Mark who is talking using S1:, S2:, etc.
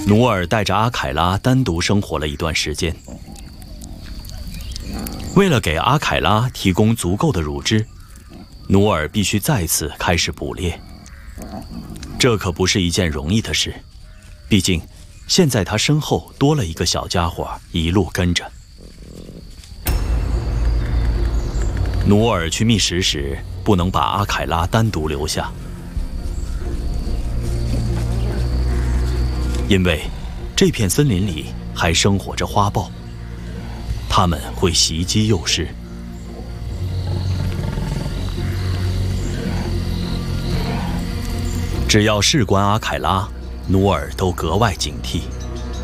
S1: 努尔带着阿凯拉单独生活了一段时间。为了给阿凯拉提供足够的乳汁，努尔必须再次开始捕猎。这可不是一件容易的事，毕竟现在他身后多了一个小家伙一路跟着。努尔去觅食时，不能把阿凯拉单独留下，因为这片森林里还生活着花豹，它们会袭击幼狮。只要事关阿凯拉，努尔都格外警惕。